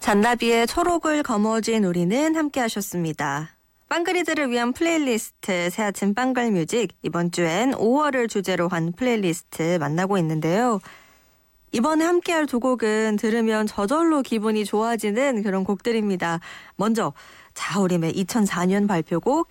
잔나비의 초록을 거머쥔 우리는 함께 하셨습니다. 빵그리들을 위한 플레이리스트 새아침 빵글뮤직, 이번 주엔 5월을 주제로 한 플레이리스트 만나고 있는데요. 이번에 함께할 두 곡은 들으면 저절로 기분이 좋아지는 그런 곡들입니다. 먼저 자우림의 2004년 발표곡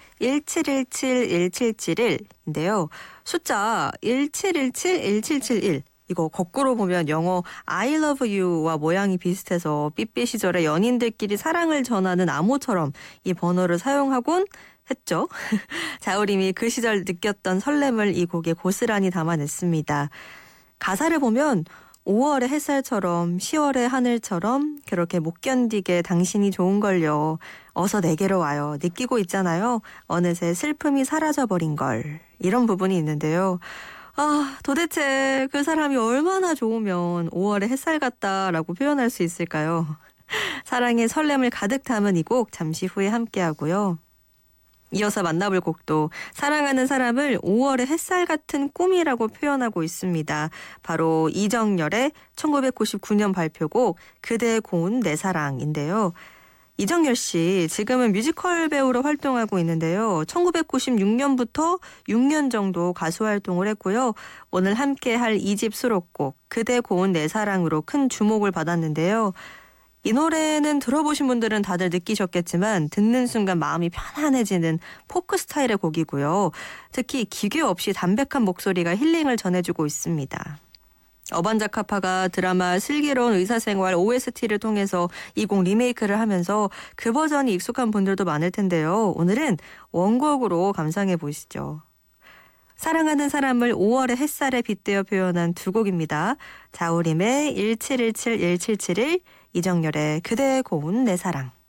1717-1771인데요. 숫자 1717-1771 이거 거꾸로 보면 영어 I love you와 모양이 비슷해서 삐삐 시절에 연인들끼리 사랑을 전하는 암호처럼 이 번호를 사용하곤 했죠. 자우림이 그 시절 느꼈던 설렘을 이 곡에 고스란히 담아냈습니다. 가사를 보면 5월의 햇살처럼 10월의 하늘처럼 그렇게 못 견디게 당신이 좋은걸요. 어서 내게로 와요. 느끼고 있잖아요. 어느새 슬픔이 사라져버린 걸. 이런 부분이 있는데요. 도대체 그 사람이 얼마나 좋으면 5월의 햇살 같다라고 표현할 수 있을까요? 사랑의 설렘을 가득 담은 이 곡 잠시 후에 함께하고요. 이어서 만나볼 곡도 사랑하는 사람을 5월의 햇살 같은 꿈이라고 표현하고 있습니다. 바로 이정열의 1999년 발표곡 그대의 고운 내 사랑인데요. 이정열 씨 지금은 뮤지컬 배우로 활동하고 있는데요. 1996년부터 6년 정도 가수 활동을 했고요. 오늘 함께할 2집 수록곡 그대 고운 내 사랑으로 큰 주목을 받았는데요. 이 노래는 들어보신 분들은 다들 느끼셨겠지만 듣는 순간 마음이 편안해지는 포크 스타일의 곡이고요. 특히 기교 없이 담백한 목소리가 힐링을 전해주고 있습니다. 어반자카파가 드라마 슬기로운 의사생활 OST를 통해서 이 곡 리메이크를 하면서 그 버전이 익숙한 분들도 많을 텐데요. 오늘은 원곡으로 감상해 보시죠. 사랑하는 사람을 5월의 햇살에 빗대어 표현한 두 곡입니다. 자우림의 1717-1771, 이정열의 그대의 고운 내 사랑.